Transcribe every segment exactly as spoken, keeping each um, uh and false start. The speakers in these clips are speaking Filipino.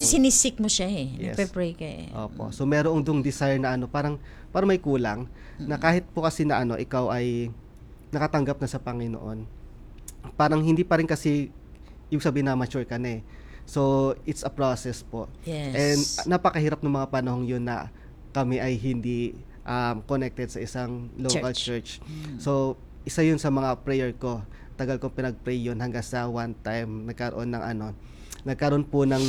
sinisik mo siya eh. Yes. Nagpe-pray ka eh. Opo. So merong dong desire na ano, parang parang may kulang na kahit po kasi na ano, ikaw ay nakatanggap na sa Panginoon. Parang hindi pa rin kasi yung sabi na mature ka na eh. So it's a process po. Yes. And napakahirap ng mga panahong yun na kami ay hindi um, connected sa isang local church. Church. Mm. So isa yun sa mga prayer ko. Tagal kong pinag-pray yun hanggang sa one time nagkaroon ng ano, nagkaroon po ng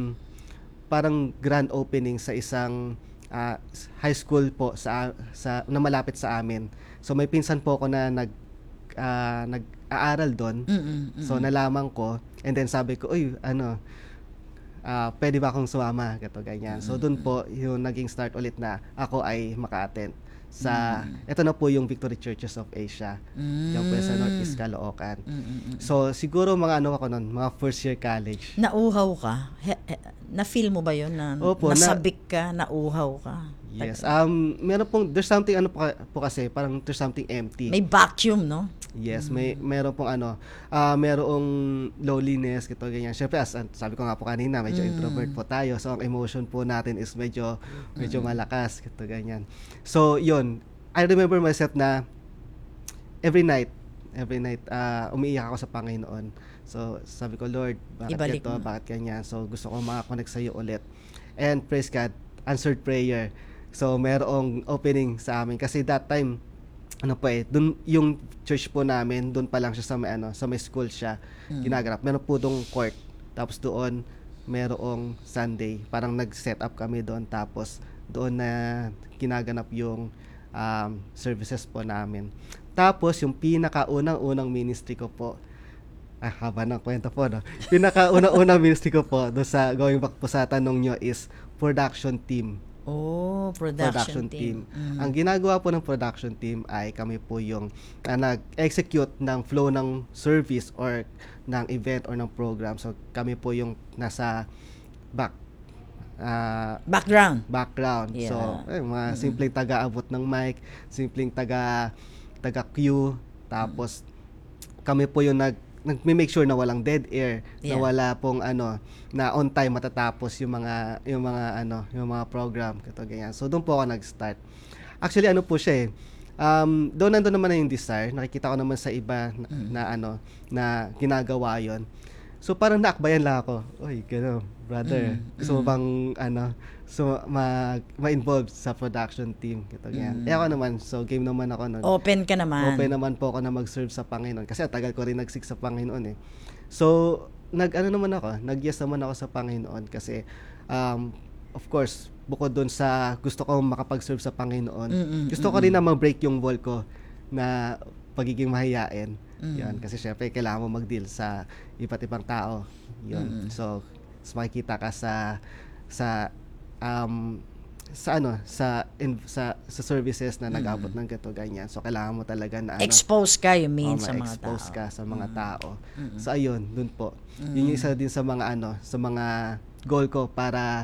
parang grand opening sa isang uh, high school po sa sa na malapit sa amin. So may pinsan po ako na nag uh, nag-aaral doon. So nalaman ko and then sabi ko, "Uy, ano, uh, pwede ba akong sumama?" Gato ganyan. So doon po yung naging start ulit na ako ay maka-attend sa ito na po yung Victory Churches of Asia. Mm. Yung po sa Northeast Caloocan. Mm-mm. So siguro mga ano ako noon, mga first year college. Nauhaw ka? He, he, na-feel mo ba yun? Na, Opo, nasabik ka? Nauhaw ka? Yes. Um meron pong there's something ano po, po kasi parang there's something empty. May vacuum, no? Yes, may meron pong ano, ah merong loneliness kito ganyan. Syempre as sabi ko nga po kanina, medyo Mm. introvert po tayo. So ang emotion po natin is medyo medyo malakas kito ganyan. So, yun. I remember myself na every night, every night uh, umiiyak ako sa Panginoon. So, sabi ko, Lord, bakit Ibalik ito, mo. bakit ganyan? So, gusto ko makakonect sa iyo ulit. And praise God, answered prayer. So, merong opening sa amin kasi that time ano po eh, dun yung church po namin, doon pa lang siya sa may ano, sa may school siya Mm. ginaganap. Meron po dong court. Tapos doon merong Sunday, parang nag-set up kami doon tapos doon na ginaganap yung um, services po namin. Tapos yung pinakaunang-unang ministry ko po, ah, haba ng kwento po, no? Pinakaunang-unang ministry ko po, doon sa going back po sa tanong nyo is production team. Oh, production, team. Mm. Ang ginagawa po ng production team ay kami po yung uh, nag-execute ng flow ng service or ng event or ng program. So kami po yung nasa back uh, Background. background. Yeah. So eh, mga simpleng taga-abot ng mic, simpleng taga taga-cue, tapos kami po yung nag nag-make sure na walang dead air, Yeah. na wala pong ano, na on time matatapos yung mga yung mga ano, yung mga program kato ganyan. So doon po ako nag-start. Actually ano po siya eh. Um, doon nandoon naman na yung desire. Nakikita ko naman sa iba na, Mm. na ano, na ginagawa 'yon. So parang naakbayan lang ako. Oy, gano, brother. Mm, Gusto mo bang ano, so ma ma-involve sa production team kato ganyan. Mm. Eh ako naman, so game naman ako noon. Open ka naman. Open naman po ako na mag-serve sa Panginoon kasi tagal ko rin nagsik sa Panginoon eh. So, nag-ano naman ako, nag-yes naman ako sa Panginoon kasi um, of course, bukod doon sa gusto ko makapag-serve sa Panginoon, Mm-mm, gusto ko rin na ma-break yung wall ko na pagiging mahiyain. Mm. Yan, kasi syempre kailangan mo mag-deal sa iba't ibang tao. Yun. Mm-mm. So, so makikita ka sa sa um, sa ano sa in, sa sa services na nag-abot ng gato ganyan. So kailangan mo talaga na ano, Expose ka, you mean, oh, sa mga ma-expose tao. ka sa mga tao. Mm-mm. So ayun, dun po. Yun yung isa din sa mga ano, sa mga goal ko para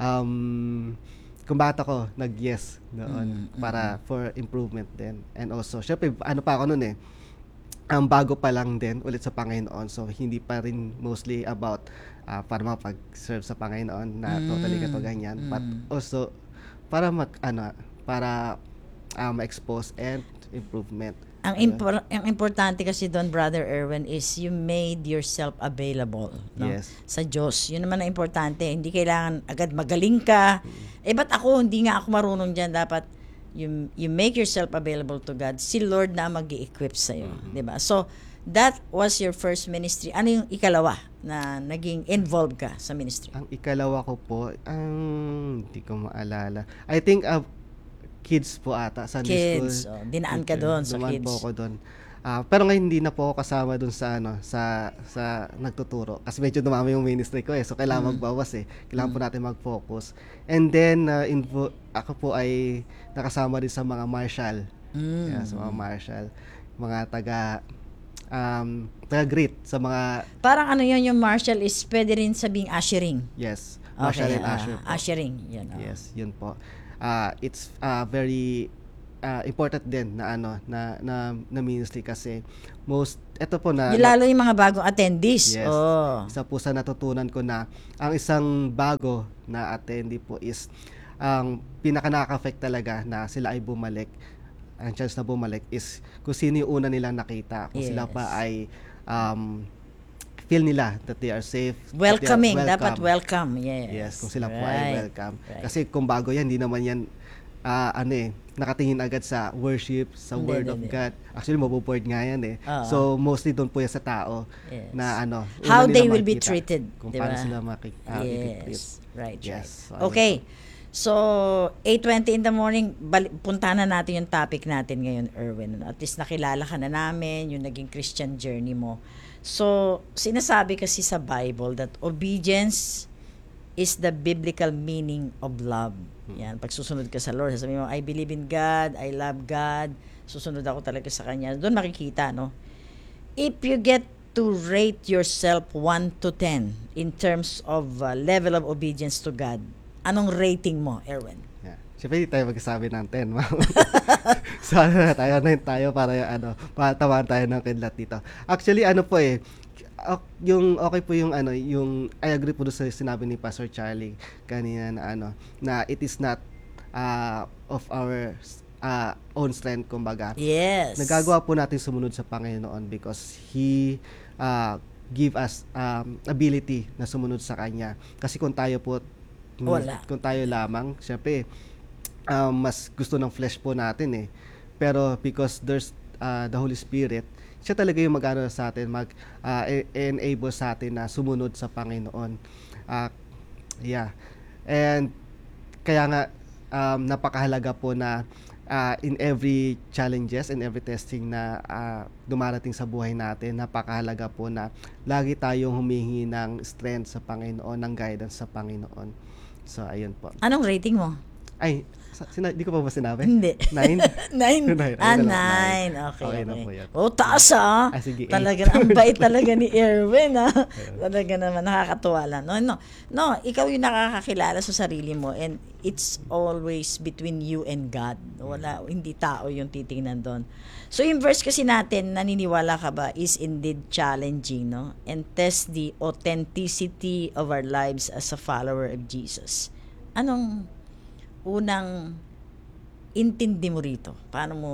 um kung bakit ako nag-yes noon Mm, para for improvement din. And also, syempre ano pa ako noon eh. Ang bago pa lang din ulit sa Panginoon. So hindi pa rin mostly about uh, para mapag-serve sa Panginoon na totally kato ganyan, but also para mag ano para uh, ma-expose and improvement. Ang, impor- ang importante kasi doon, Brother Erwin, is you made yourself available, no? Yes. Sa Diyos. Yun naman ang importante. Hindi kailangan agad magaling ka. Eh, ba't ako, hindi nga ako marunong dyan. Dapat you, you make yourself available to God. Si Lord na mag-i-equip sa'yo. Diba? So, that was your first ministry. Ano yung ikalawa na naging involved ka sa ministry? Ang ikalawa ko po, ang hindi ko maalala. I think uh, kids po ata, Sunday Kids. school. Oh, dinaan ka doon sa Dumaan kids. po ako doon. Ah, pero ngayon hindi na po ako kasama doon sa ano, sa sa nagtuturo kasi medyo dumami yung ministry ko eh. So kailangan magbawas eh. Kailangan po natin mag-focus. And then uh, invo- ako po ay nakasama din sa mga marshal. Mm. Yeah, sa mga marshal, mga taga um taga-greet sa mga Parang ano yun, yung marshal is pwede rin sabing ushering. yes, marshal and ah, usher po. ushering, yun. oh. Yes, yun po. Uh, it's uh, very uh, important din na ano na, na na ministry kasi most ito po na, Yung lalo yung mga bagong attendees. yes, Oh. isa po sa natutunan ko na ang isang bago na attendee po is ang pinaka nakaka-affect talaga na sila ay bumalik, ang chance na bumalik is kung sino yung una nilang nakita, kung sila Yes. pa ay um, feel nila that they are safe, that they are Welcoming. welcome. Dapat welcome. Yes. Yes, kung sila po Right. ay welcome. Right. Kasi kung bago yan, hindi naman yan ah, ano eh, nakatingin agad sa worship, sa Hindi, word hindi, of hindi. God. Actually, maboboard nga yan eh. Oo. So, mostly doon po yan sa tao Yes. na ano, una How nila they will be makikita treated. Kung Diba? paano sila maki- ah, i-treat. Yes. Right. Yes. Right. So, ayun Okay. So, eight twenty in the morning, bali, punta na natin yung topic natin ngayon, Erwin. At least nakilala ka na namin, yung naging Christian journey mo. So, sinasabi kasi sa Bible that obedience is the biblical meaning of love. Yan, pag susunod ka sa Lord, sasabihin mo, I believe in God, I love God, susunod ako talaga sa Kanya. Doon makikita, no? If you get to rate yourself one to ten in terms of uh, level of obedience to God, anong rating mo, Erwin? Yeah. Siyempre, hindi tayo magsasabi ng ten, ma'am. So, ano na tayo, nine tayo para yung ano, patamaan tayo ng kidlat dito. Actually, ano po eh, ok- yung okay po yung ano, yung I agree po doon sa sinabi ni Pastor Charlie kanina na ano, na it is not uh, of our uh, own strength, kumbaga. Yes. Nagagawa po natin sumunod sa Panginoon because He uh, give us um, ability na sumunod sa Kanya. Kasi kung tayo po, Wala. kung tayo lamang, syempre, um, mas gusto ng flesh po natin eh. Pero because there's uh, the Holy Spirit, siya talaga yung mag-ano sa atin, mag uh, e- enable sa atin na sumunod sa Panginoon. Uh, yeah. And kaya nga um, napakahalaga po na uh, in every challenges and every testing na uh, dumarating sa buhay natin, napakahalaga po na lagi tayong humihingi ng strength sa Panginoon, ng guidance sa Panginoon. So, ayun po. Anong rating mo? Ay, sa- sina- di ko pa ba sinabi? Hindi. Nine? Nine. Nine. Ah, Ayun na lang, nine. nine. Okay, Okay okay. na po yan. Oh, taas ah. Ah, sige, eight. Talaga, ang bait talaga ni Erwin ah. Talaga naman, nakakatuwa lang. No, no, no, ikaw yung nakakakilala sa sarili mo and it's always between you and God. Wala, hindi tao yung titingnan doon. So yung verse kasi natin, naniniwala ka ba, is indeed challenging, no? And test the authenticity of our lives as a follower of Jesus. Anong unang intindi mo rito? Paano mo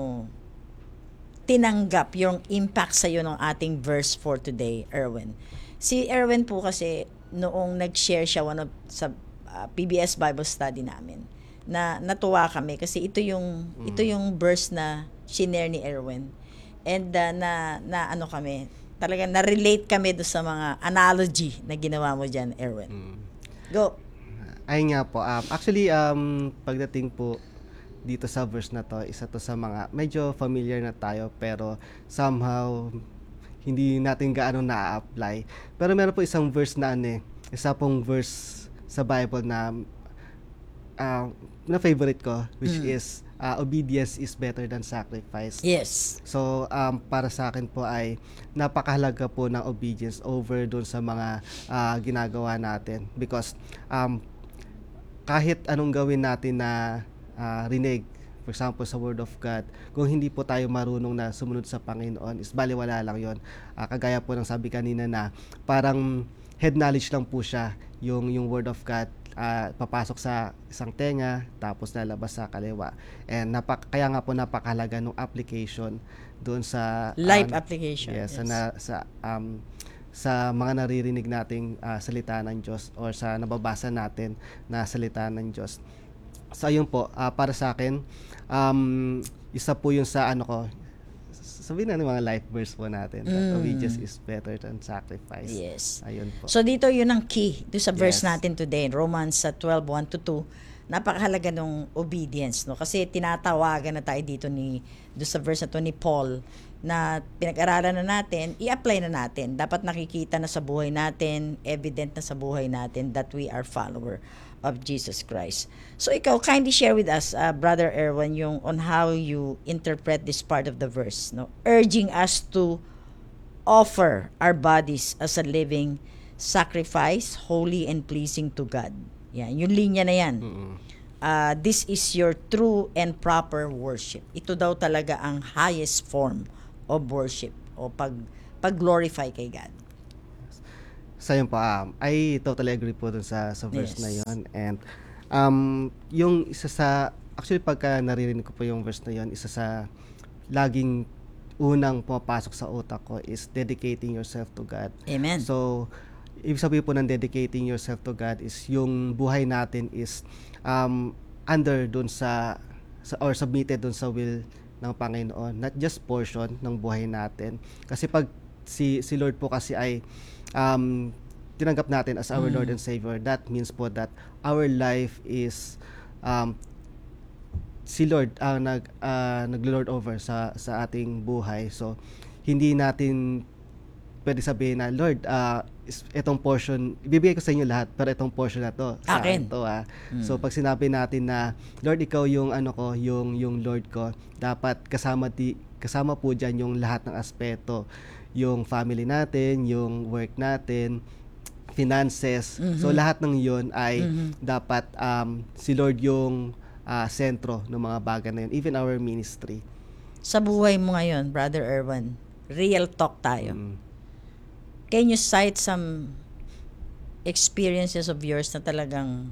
tinanggap yung impact sa'yo ng ating verse for today, Erwin? Si Erwin po kasi noong nag-share siya one of, sa uh, P B S Bible study namin, na natuwa kami kasi ito yung Mm. ito yung verse na shinare ni Erwin. And uh, na na ano kami, talagang na-relate kami do sa mga analogy na ginawa mo diyan, Erwin. Mm. Go. Ay nga po. Um, actually, um, pagdating po dito sa verse na to, isa to sa mga medyo familiar na tayo pero somehow hindi natin gaano na-apply. Pero meron po isang verse na ano eh, isa pong verse sa Bible na uh, na favorite ko, which Mm. is uh, obedience is better than sacrifice. Yes. So, um, para sa akin po ay napakahalaga po ng obedience over dun sa mga ah, ginagawa natin. Because um, kahit anong gawin natin na ah, rinig, for example, sa Word of God, kung hindi po tayo marunong na sumunod sa Panginoon, is baliwala lang yon. Ah, kagaya po ng sabi kanina na parang head knowledge lang po siya, yung, yung Word of God, ah, papasok sa isang tenga, tapos lalabas sa kaliwa. And napak kaya nga po napakahalaga ng application doon sa Life um, application. yes, sa na, sa um sa mga naririnig nating ah, salita ng Diyos or sa nababasa natin na salita ng Diyos. So ayun po, ah, para sa akin, um, isa po yun sa ano ko, sabihin na ng mga life verse po natin, that Mm. obedience is better than sacrifice. Yes. Ayun po. So dito yun ang key do sa verse Yes. natin today, Romans sa twelve, one to two. Napakahalaga ng obedience, no? Kasi tinatawagan na tayo dito ni do sa verse na to ni Paul na pinag-aralan na natin, i-apply na natin. Dapat nakikita na sa buhay natin, evident na sa buhay natin that we are follower of Jesus Christ. So ikaw, kindly share with us, uh, Brother Erwin, yung on how you interpret this part of the verse, no? Urging us to offer our bodies as a living sacrifice, holy and pleasing to God. Yan, yung linya na yan. Mm-mm. Uh, this is your true and proper worship. Ito daw talaga ang highest form of worship o pag pag-glorify kay God. So yun po, um, I totally agree po dun sa, sa verse Yes. na yun. And um, yung isa sa, actually pagka naririnig ko po yung verse na yun, isa sa laging unang pumapasok sa utak ko is dedicating yourself to God. Amen. So, ibig sabihin po ng dedicating yourself to God is yung buhay natin is um, under dun sa, sa or submitted dun sa will ng Panginoon, not just portion ng buhay natin. Kasi pag si si Lord po kasi ay um, tinanggap natin as our Mm. Lord and Savior, that means po that our life is um, si Lord ang nag uh, nag-lord over sa sa ating buhay. So hindi natin pwede sabihin na, Lord, uh, itong portion, ibibigay ko sa inyo lahat, pero itong portion na to, sa Akin. akin to, ah. Mm. So, pag sinabi natin na, Lord, ikaw yung ano ko, yung, yung Lord ko, dapat kasama, di, kasama po dyan yung lahat ng aspeto. Yung family natin, yung work natin, finances. Mhm. So, lahat ng yun ay Mhm. dapat um, si Lord yung uh, sentro ng mga bagay na yun, even our ministry. Sa buhay mo ngayon, Brother Erwan, real talk tayo. Mm. Can you cite some experiences of yours na talagang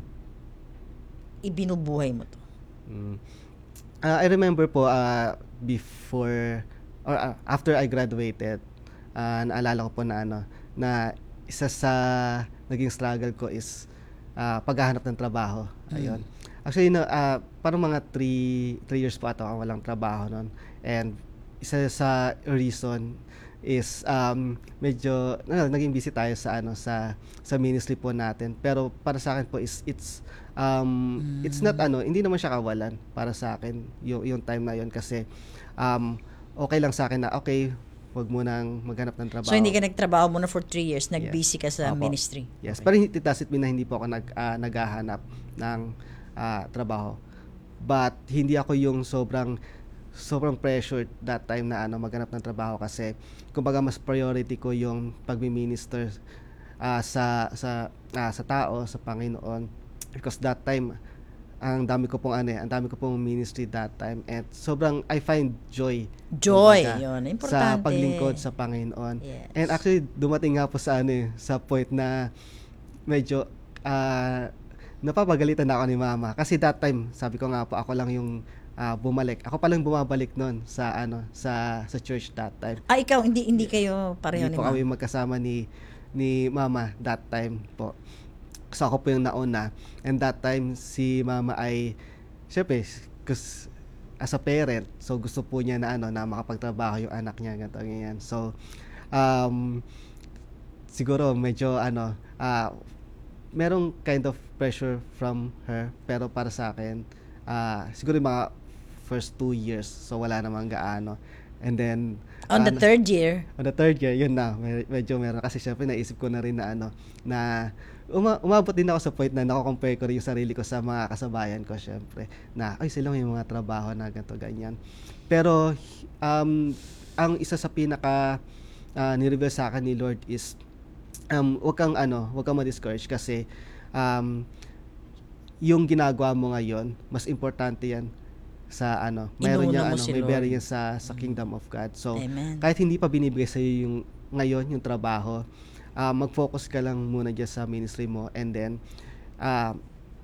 ibinubuhay mo to? Mm. Uh, I remember po uh, before or uh, after I graduated, uh, naalala ko po na ano na isa sa naging struggle ko is uh, paghahanap ng trabaho. Ayun. Actually, no, uh, parang mga three years po ato ako walang trabaho noon. And isa sa reason is um, medyo no, naging busy tayo sa ano sa sa ministry po natin. Pero para sa akin po is it's um mm. it's not ano, hindi naman siya kawalan para sa akin yung yung time na yon kasi um okay lang sa akin na okay, wag mo nang maghanap ng trabaho. So hindi ka nagtrabaho muna for three years, nag-busy ka sa Opo. ministry. Yes, Okay. pero it doesn't mean na hindi po ako nag uh, naghahanap ng uh, trabaho. But hindi ako yung sobrang sobrang pressured that time na ano maghanap ng trabaho kasi kumbaga mas priority ko yung pagmi-minister uh, sa sa uh, sa tao, sa Panginoon, because that time ang dami ko pong ano, eh, ang dami ko pong ministry that time and sobrang I find joy Joy, kumbaga, yun, sa importante. paglingkod sa Panginoon. Yes. And actually dumating nga po sa ano eh, sa point na medyo uh, napapagalitan na ako ni Mama kasi that time sabi ko nga po ako lang yung uh, bumalik. Ako pa lang bumabalik noon sa ano sa sa church that time. Ah, ikaw, hindi hindi kayo pareho Hindi ni po Ma'am? kami magkasama ni ni Mama that time po. So ako po yung nauna. And that time si Mama ay syempre cause as a parent, so gusto po niya na ano na makapagtrabaho yung anak niya ganito ganyan. So um siguro medyo ano uh, merong kind of pressure from her pero para sa akin uh, siguro yung mga first two years so wala namang gaano and then On the uh, third year, on the third year yun na med- medyo meron kasi syempre naisip ko na rin na ano na uma- umabot din ako sa point na nako-compare ko rin yung sarili ko sa mga kasabayan ko syempre na ay sila may mga trabaho na ganito ganyan pero um ang isa sa pinaka uh, ni-reveal sa akin ni Lord is um wag kang ano wag kang ma-discourage kasi um yung ginagawa mo ngayon mas importante yan sa ano mayroon Inuna niya mo ano si may Lord. bearing yan sa sa kingdom of God so Amen. kahit hindi pa binibigay sa yung ngayon yung trabaho uh, mag-focus ka lang muna diyan sa ministry mo and then uh,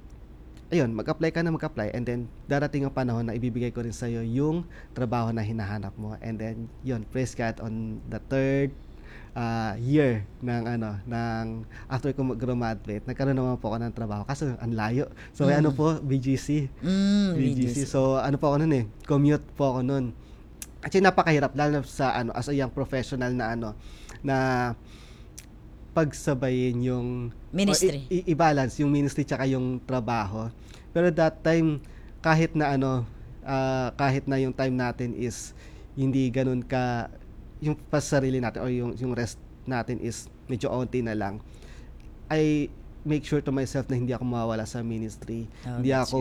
ayun mag-apply ka na mag-apply and then darating ang panahon na ibibigay ko rin sa iyo yung trabaho na hinahanap mo and then yun praise God on the third uh, year ng ano ng after ko mag-graduate nagkaroon naman po ako ng trabaho kasi ang layo so Mm. ano po B G C Mm, B G C so ano po ako noon eh commute po ako noon actually napakahirap lalo na sa ano as a young professional na ano na pagsabayin yung Ministry. o, i- i- i-balance yung ministry tsaka yung trabaho pero that time kahit na ano ah, kahit na yung time natin is hindi ganun ka yung pasarili natin o yung yung rest natin is medyo onti na lang I make sure to myself na hindi ako mawawala sa ministry Oh, hindi that's ako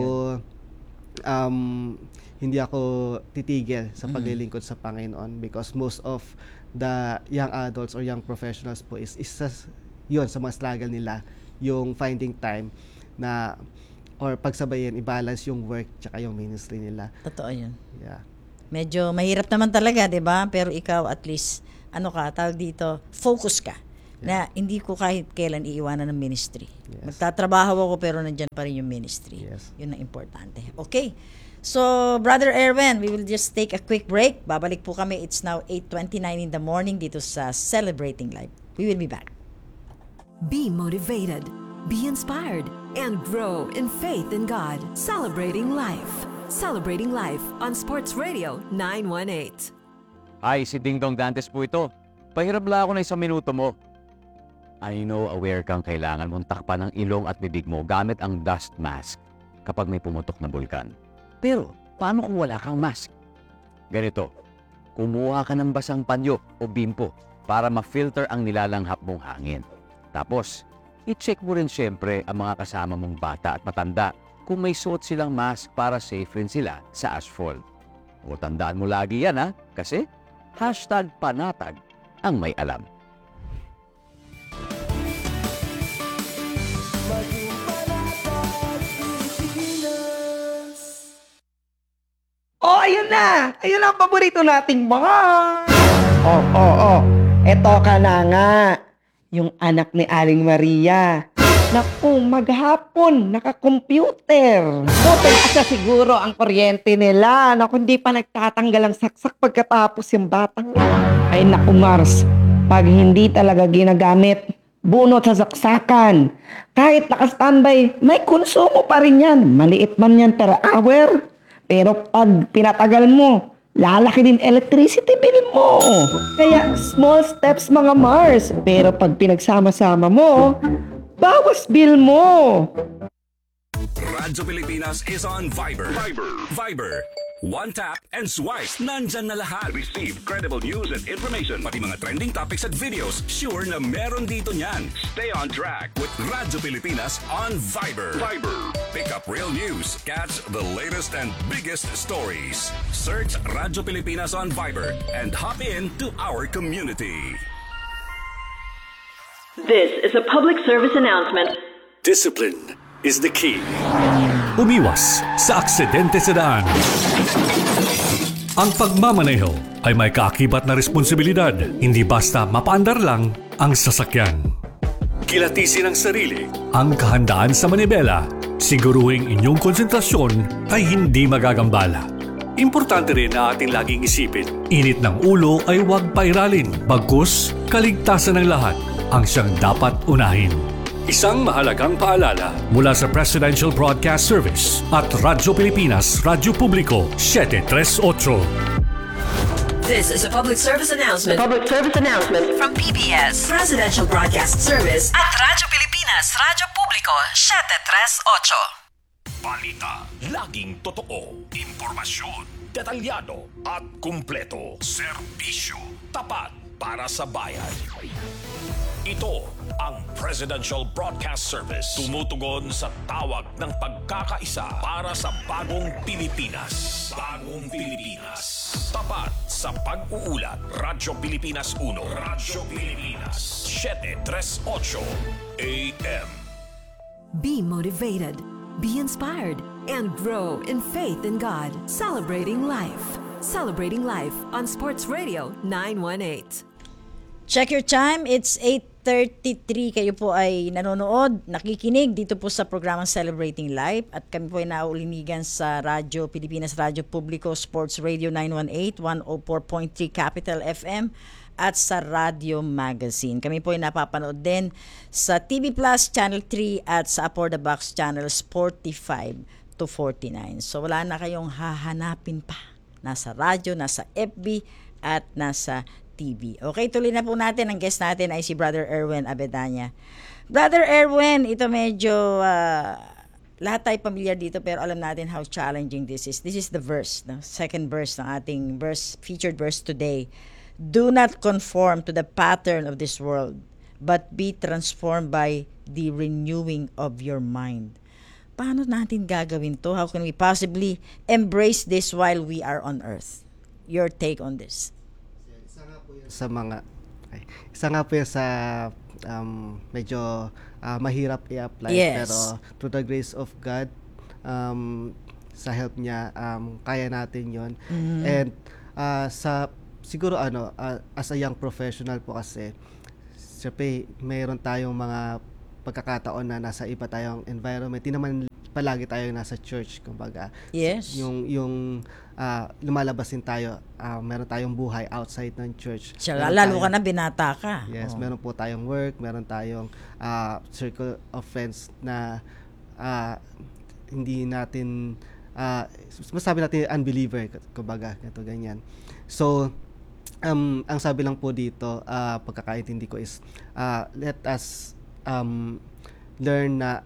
um hindi ako titigil sa Mm. paglilingkod sa Panginoon because most of the young adults or young professionals po is isa yun sa mga struggle nila yung finding time na or pagsabayin i-balance yung work tsaka yung ministry nila Totoo yun. yeah Medyo mahirap naman talaga, 'di ba? Pero ikaw at least ano ka, tawag dito, focus ka. Na hindi ko kahit kailan iiwanan ng ministry. Yes. Magtatrabaho ako pero nandyan pa rin yung ministry. Yes. Yun ang importante. Okay. So, Brother Erwin, we will just take a quick break. Babalik po kami. It's now eight twenty-nine in the morning dito sa Celebrating Life. We will be back. Be motivated, be inspired, and grow in faith in God. Celebrating Life. Celebrating Life on Sports Radio nine one eight. Hi, si Ding Dong Dantes po ito. Pahirap lang ako na isang minuto mo. I know aware kang kailangan mong takpan ang ilong at bibig mo gamit ang dust mask kapag may pumutok na bulkan. Pero, paano kung wala kang mask? Ganito, kumuha ka ng basang panyo o bimpo para ma-filter ang nilalanghap mong hangin. Tapos, i-check mo rin siyempre ang mga kasama mong bata at matanda kung may suot silang mask para safe rin sila sa asphalt. O tandaan mo lagi yan ha, kasi hashtag panatag ang may alam. Oh, ayun na! Ayun ang paborito nating Mars! Oh, oh, oh. Eto ka na nga. Yung anak ni Aling Maria. Naku, maghapon, naka-computer. Buti asa siguro ang kuryente nila. Naku, hindi pa nagtatanggal ang saksak pagkatapos yung batang. Ay naku, Mars. Pag hindi talaga ginagamit, bunot sa saksakan. Kahit naka-standby, may konsumo pa rin yan. Maliit man yan per hour. Pero pag pinatagal mo, lalaki din electricity bill mo. Kaya small steps mga Mars. Pero pag pinagsama-sama mo, bawas bill mo. Radyo Pilipinas is on Viber. Viber. Viber. One tap and swipe. Nandyan na lahat. Receive credible news and information. Pati mga trending topics at videos. Sure na meron dito niyan. Stay on track with Radyo Pilipinas on Viber. Viber. Pick up real news. Catch the latest and biggest stories. Search Radyo Pilipinas on Viber and hop in to our community. This is a public service announcement. Discipline is the key. Umiwas sa aksidente sa daan. Ang pagmamaneho ay may kaakibat na responsibilidad, hindi basta mapaandar lang ang sasakyan. Kilatisin ang sarili, ang kahandaan sa manibela, siguruhing inyong konsentrasyon ay hindi magagambala. Importante rin na ating laging isipin, init ng ulo ay huwag pairalin, bagkus kaligtasan ng lahat ang siyang dapat unahin. Isang mahalagang paalala mula sa Presidential Broadcast Service at Radyo Pilipinas, Radyo Publiko, seven three eight. This is a public service announcement Public service announcement. from P B S Presidential Broadcast Service at Radyo Pilipinas, Radyo Publiko, seven three eight. Balita, laging totoo, impormasyon, detalyado at kumpleto. Serbisyo, tapat para sa bayan. Ito ang Presidential Broadcast Service. Tumutugon sa tawag ng pagkakaisa para sa bagong Pilipinas. Bagong Pilipinas. Tapat sa pag-uulat. Radyo Pilipinas one. Radyo Pilipinas seven three eight A M. Be motivated, be inspired, and grow in faith in God. Celebrating Life. Celebrating Life on Sports Radio nine one eight. Check your time. It's eight thirty-three. Kayo po ay nanonood, nakikinig dito po sa programang Celebrating Life. At kami po ay naulinigan sa Radyo Pilipinas, Radyo Publiko, Sports Radio nine one eight, one oh four point three Capital F M at sa Radio Magazine. Kami po ay napapanood din sa T V Plus Channel three at sa Apor the Box Channels forty-five to forty-nine. So wala na kayong hahanapin pa. Nasa radyo, nasa F B at nasa T V. Okay, tuloy na po natin. Ang guest natin ay si Brother Erwin Abedania. Brother Erwin, ito medyo uh, lahat tayo pamilyar dito pero alam natin how challenging this is. This is the verse, the second verse ng ating verse, featured verse today. Do not conform to the pattern of this world, but be transformed by the renewing of your mind. Paano natin gagawin to? How can we possibly embrace this while we are on earth? Your take on this? Sa mga ay, isa nga po yan sa um, medyo uh, mahirap i-apply, Yes. pero through the grace of God, um, sa help niya, um, kaya natin yon. Mm-hmm. And uh, sa siguro ano, ah, as a young professional po kasi, syempre, mayroon tayong mga pagkakataon na nasa iba tayong environment. Di naman palagi tayo nasa church, kumbaga. Yes. Yung, yung ah, lumalabas din tayo, ah, meron tayong buhay outside ng church. Siya, Meron lalo tayong- ka na binata ka. Yes, Oo. meron po tayong work, meron tayong ah, circle of friends na ah, hindi natin, ah, masabi natin unbeliever, kumbaga, ganito, ganyan. So, um, ang sabi lang po dito, ah, pagkakaintindi ko is, ah, let us um, learn na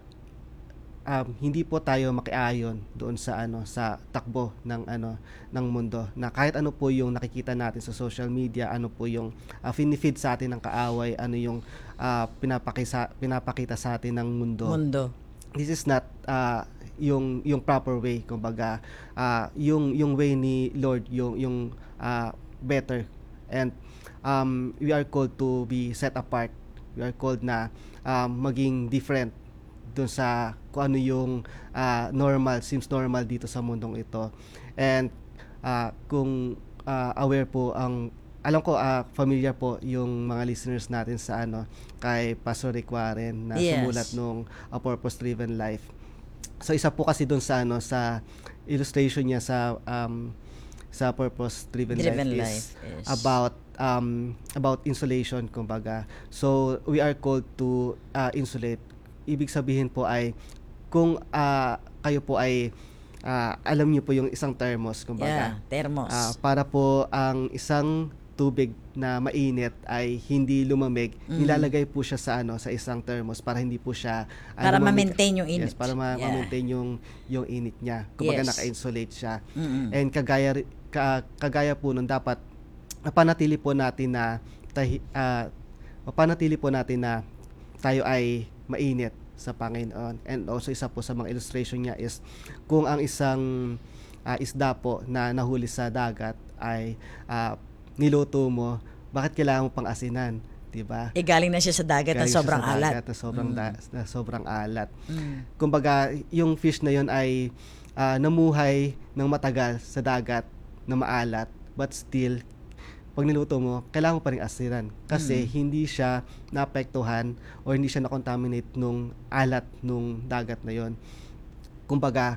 um, hindi po tayo makiayon doon sa ano sa takbo ng ano ng mundo, na kahit ano po yung nakikita natin sa social media, ano po yung uh, finifeed sa atin ng kaaway, ano yung uh, pinapakisa, pinapakita sa atin ng mundo. Mundo. This is not uh, yung yung proper way, kumbaga uh, yung yung way ni Lord, yung yung uh, better, and um, we are called to be set apart. We are called na um, maging different dun sa kung ano yung uh, normal, seems normal dito sa mundong ito. And uh, kung uh, aware po ang, alam ko uh, familiar po yung mga listeners natin sa ano kay Pastor Rick Warren na Yes. sumulat nung A Purpose Driven Life. So isa po kasi dun sa ano sa illustration niya sa um, sa Purpose Driven, Driven Life, Life, is yes. about um, about insulation, kumbaga. So we are called to uh, insulate. Ibig sabihin po ay kung uh, kayo po ay uh, alam niyo po yung isang thermos, kumbaga. Yeah, thermos. Ah, para po ang isang tubig na mainit ay hindi lumamig, Mm. nilalagay po siya sa ano sa isang thermos para hindi po siya ah, Para lumamig. ma-maintain yung init. Yes, para ma- Yeah. ma-maintain yung yung init niya. Kumbaga Yes. naka-insulate siya. Mm-mm. And kagaya ri- ka, kagaya po nun, dapat mapanatili po natin na tahi, ah, mapanatili po natin na tayo ay mainit sa Panginoon. And also isa po sa mga illustration niya is kung ang isang ah, isda po na nahuli sa dagat ay ah, niluto mo, bakit kailangan mo pang asinan, 'di ba? Eh, galing na siya sa dagat na Galing siya sobrang sa alat. dagat na sobrang da- na sobrang alat. Mm. Kumbaga, yung fish na yon ay ah, namuhay ng matagal sa dagat na maalat, but still pag niluto mo, kailangan mo pa rin asinan kasi hindi siya naapektuhan or hindi siya na-contaminate nung alat nung dagat na yon. Kumbaga,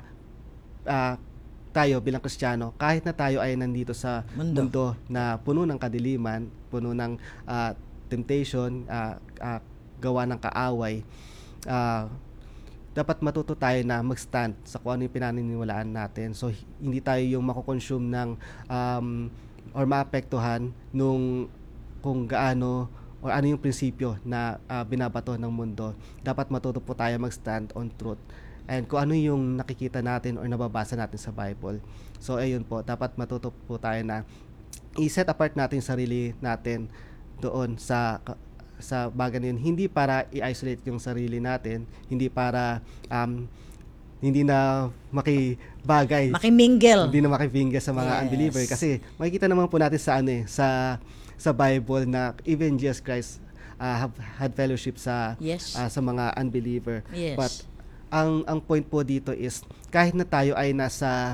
ah, tayo bilang Kristiyano, kahit na tayo ay nandito sa Mundo. mundo, na puno ng kadiliman, puno ng ah, temptation, ah, ah, gawa ng kaaway, ah, dapat matuto tayo na mag-stand sa kung ano yung pinaniniwalaan natin. So, h- hindi tayo yung makukonsume ng um, or maapektuhan nung kung gaano or ano yung prinsipyo na ah, binabato ng mundo. Dapat matuto po tayo mag-stand on truth. And kung ano yung nakikita natin or nababasa natin sa Bible. So, ayun po, dapat matuto po tayo na i-set apart natin yung sarili natin doon sa sa bagay na yun. Hindi para i-isolate yung sarili natin, hindi para um, hindi na makibagay, Makimingle. hindi na makibingga sa mga Yes. unbeliever. Kasi makikita naman po natin sa ano eh, sa sa Bible na even Jesus Christ uh, have had fellowship sa Yes. uh, sa mga unbeliever. Yes. But ang ang point po dito is kahit na tayo ay nasa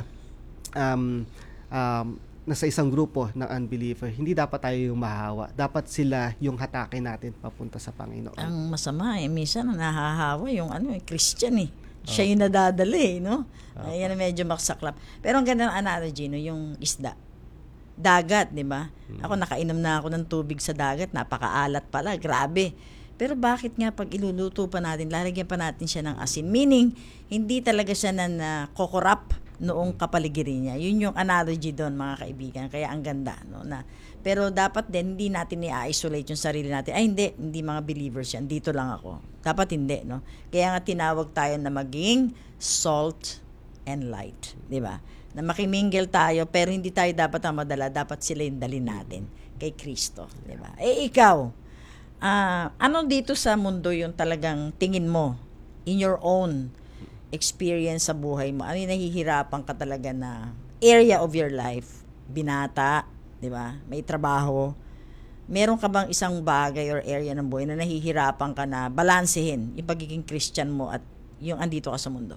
um, um, nasa isang grupo ng unbeliever, hindi dapat tayo yung mahahawa. Dapat sila yung hatakin natin papunta sa Panginoon. Ang masama eh, minsan nahahawa yung ano eh, Christian eh. Siya yung nadadala eh, no? Ayan, medyo maksaklap. Pero ang ganda ng analogy, no, yung isda. Dagat, di ba? Ako nakainom na ako ng tubig sa dagat, napakaalat pala, grabe. Pero bakit nga pag iluluto pa natin, lalagyan pa natin siya ng asin? Meaning, hindi talaga siya na nakokorap noong kapaligiran niya. Yun yung analogy doon, mga kaibigan. Kaya ang ganda, no? Na, pero dapat din, hindi natin i-isolate yung sarili natin. Ay, hindi, hindi mga believers yan. Dito lang ako. Dapat hindi, no? Kaya nga tinawag tayo na maging salt and light. Di ba? Na makimingle tayo, pero hindi tayo dapat ang madala. Dapat sila yung dalhin natin kay Kristo. Di ba? Eh, ikaw, Ah, ano dito sa mundo yung talagang tingin mo in your own experience sa buhay mo? Ano yung nahihirapan ka talaga na area of your life? Binata, 'di ba? May trabaho. Meron ka bang isang bagay or area ng buhay na nahihirapan ka na balansehin yung pagiging Christian mo at yung andito ka sa mundo?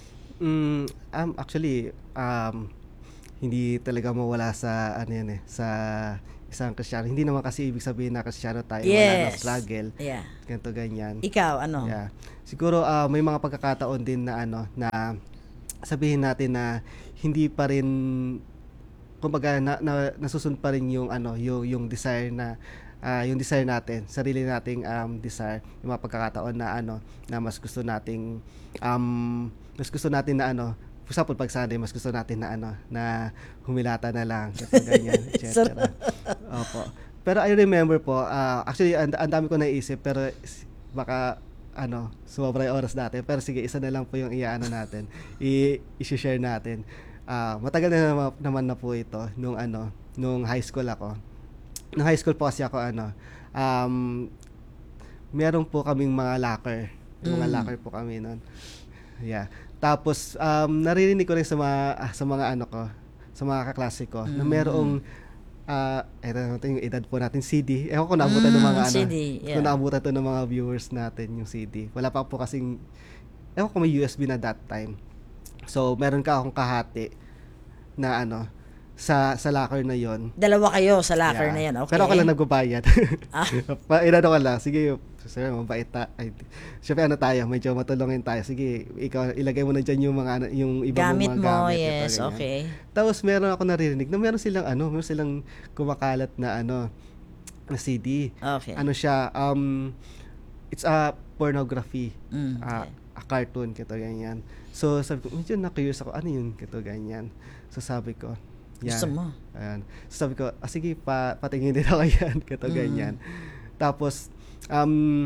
Mm, um, actually, um, hindi talaga mawala sa ano yan eh, sa isang Kristiyano. Hindi naman kasi ibig sabihin na Kristiyano tayo, wala na Yes. struggle. Yeah. Ganito ganyan. Ikaw, ano? Yeah. Siguro ah, may mga pagkakataon din na ano na sabihin natin na hindi pa rin kumbaga na, na nasusunod pa rin yung ano yung yung desire na ah, yung desire natin, sarili nating um, desire, yung mga pagkakataon na ano na mas gusto nating um, mas gusto natin na ano for example, pag Sunday, mas gusto natin na ano na humilata na lang, ganito, ganyan, et cetera. Opo. Pero I remember po, ah, actually ang, ang dami ko naisip pero s- baka ano, sumobra yung oras natin. Pero sige, isa na lang po yung iaano natin. I i-share natin. Ah, matagal na naman, naman na po ito nung ano, nung high school ako. Nung high school po kasi ako ano, um meron po kaming mga locker. Mga Mm. locker po kami noon. Yeah. Tapos um naririnig ko rin sa mga ah, sa mga ano ko, sa mga kaklase ko na merong ah eto natin yung edad po natin C D. Ewan ko naabutan ng Mm, mga ano. C D, yeah. Kung naabutan to ng mga viewers natin yung C D. Wala pa po kasing ewan ko may U S B na that time. So meron ka akong kahati na ano sa sa locker na yon. Dalawa kayo sa locker Yeah. na yan, okay? Pero ako lang nagbabayad. Ah. Pa, inano ko lang. Sige, sir, mabait ta. Ay, syempre ano tayo, medyo matulungin tayo. Sige, ikaw ilagay mo na diyan yung mga ano, yung iba Gamit mong mga mo, gamit. ito, yes, ganyan. okay. Tapos meron ako naririnig na meron silang ano, meron silang kumakalat na ano na C D. Okay. Ano siya, um it's a pornography. Mm, Ah, okay. a cartoon kito ganyan. So sabi ko, medyo na-curious ako, ano yun kito ganyan. So sabi ko, Gusto mo? Ayan. So sabi ko, ah, sige, pa, patingin din ako yan, kito Mm. ganyan. Tapos, um,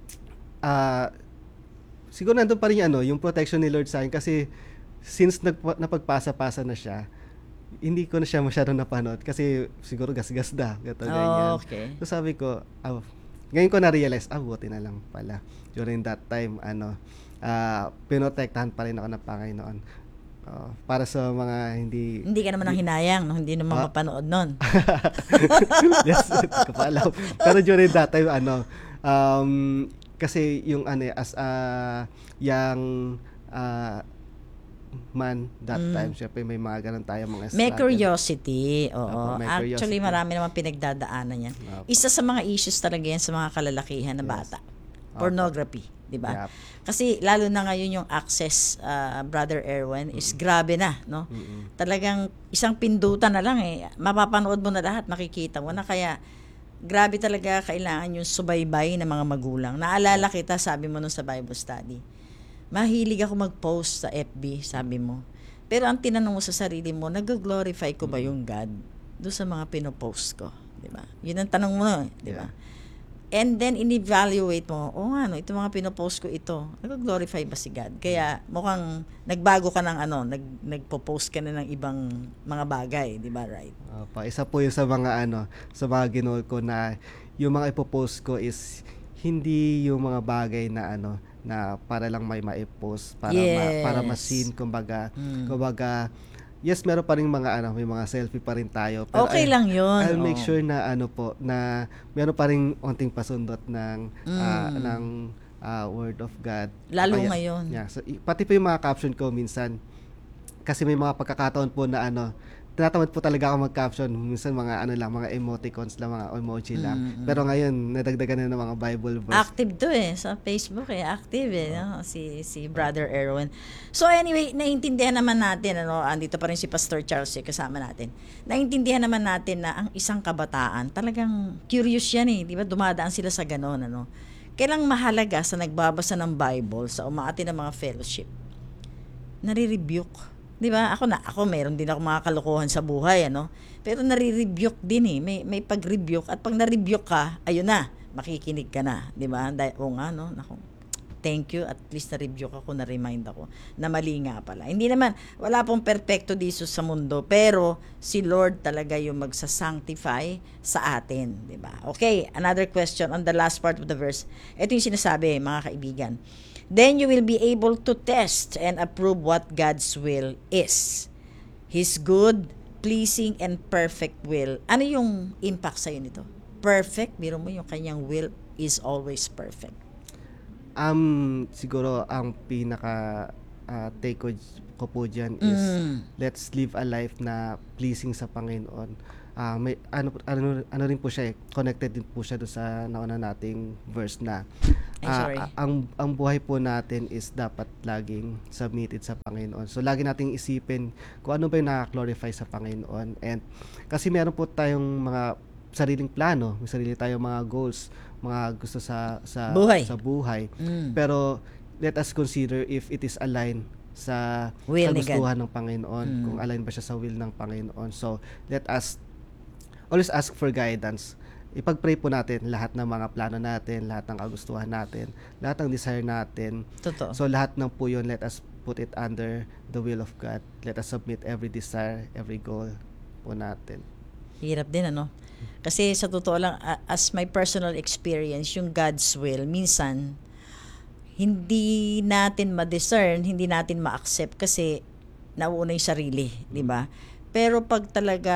ah, siguro nandun pa rin yung, ano, yung protection ni Lord sa akin kasi since nagpa, napagpasa-pasa na siya, hindi ko na siya masyadong napanood kasi siguro gas-gas na, kito ganyan. Oh, okay. So sabi ko, ah, ngayon ko na-realize, ah, buti na lang pala. During that time, ano, ah, pinotektahan pa rin ako ng Panginoon. Ah, para sa mga hindi... Hindi ka naman ang hinayang, no? Hindi naman Ah. mapanood nun. Yes, hindi ko pa alam. Pero during that time, ano, um, kasi yung ano, eh, as a young ah, man that Mm. time, syempre may mga ganun tayo mga May struggle. curiosity, oo. Opo, may Actually, curiosity. marami naman pinagdadaanan yan. Opo. Isa sa mga issues talaga yan sa mga kalalakihan na Yes. bata. Pornography, di ba? Yep. Kasi lalo na ngayon yung access, ah, Brother Erwin, is grabe na, no? Mm-mm. Talagang isang pindutan na lang eh. Mapapanood mo na lahat, makikita mo na. Kaya grabe talaga kailangan yung subaybay ng mga magulang. Naalala kita, sabi mo nung sa Bible study, mahilig ako mag-post sa F B, sabi mo. Pero ang tinanong mo sa sarili mo, nag-glorify ko ba yung God doon sa mga pinopost ko? Di ba? Yun ang tanong mo, eh, di ba? And then, in-evaluate mo, oh ano, ito mga pinopost ko ito, nag-glorify ba si God? Kaya mukhang nagbago ka ng ano, nag, nagpo-post ka na ng ibang mga bagay, di ba, right? Opo, isa po yung sa mga ano, sa mga ginol ko na yung mga ipopost ko is hindi yung mga bagay na ano na para lang may ma-post para ma, para Yes. ma-seen kumbaga Mm. kumbaga yes meron pa rin mga ano may mga selfie pa rin tayo pero Okay I- lang yun. I'll make oo. sure na ano po na meron pa rin onting pasundot ng ah, Mm. ng ah, word of God. Lalo Kaya- ngayon. Yeah, so, i- pati po yung mga caption ko minsan kasi may mga pagkakataon po na ano tinatamad po talaga ako mag-caption minsan mga ano lang mga emoticons lang mga emoji lang Mm, pero ngayon nadagdagan na ng mga Bible verse. Active to eh sa Facebook eh, active eh no? si si Brother Erwin. So anyway, naiintindihan naman natin ano, andito pa rin si Pastor Charles eh, kasama natin. Naiintindihan naman natin na ang isang kabataan, talagang curious yan eh, 'di ba? Dumadaan sila sa ganon ano. Kailang mahalaga sa nagbabasa ng Bible, sa umaati ng mga fellowship. Nare-rebuke. 'Di ba? Ako na, ako meron din ako mga kalokohan sa buhay ano. Pero nare-rebuke din eh. May may pag-rebuke at pag na-rebuke ka, ayun na, makikinig ka na, 'di ba? Dahil o nga no, nako. Thank you, at least na-rebuke ako, na-remind ako na mali nga pala. Hindi naman, wala pong perfecto dito sa mundo, pero si Lord talaga yung magsasanctify sa atin, di ba? Okay, another question on the last part of the verse. Ito yung sinasabi, mga kaibigan. Then you will be able to test and approve what God's will is. His good, pleasing, and perfect will. Ano yung impact sa'yo nito? Perfect, biro mo yung kanyang will is always perfect. Um siguro ang pinaka ah, take ko, ko po diyan is Mm. let's live a life na pleasing sa Panginoon. ah, may ano, ano ano rin po siya eh, connected din po siya doon sa nauna nating verse na Ay, ah, sorry. ah, ang ang buhay po natin is dapat laging submitted sa Panginoon. So lagi nating isipin kung ano ba yung nakaka-glorify sa Panginoon. And kasi meron po tayong mga sariling plano, may sarili tayong mga goals, mga gusto sa sa Buhay. sa buhay. Mm. Pero let us consider if it is aligned sa Will ni God. kagustuhan ng Panginoon, Mm. kung align ba siya sa will ng Panginoon. So let us always ask for guidance. Ipag-pray po natin lahat ng mga plano natin, lahat ng kagustuhan natin, lahat ng desire natin. Totoo. So lahat ng po yun, let us put it under the will of God. Let us submit every desire, every goal po natin. Hirap din, ano? Kasi sa totoo lang, a- as my personal experience, yung God's will, minsan, hindi natin ma-discern, hindi natin ma-accept kasi nauuna yung sarili, di ba? Pero pag talaga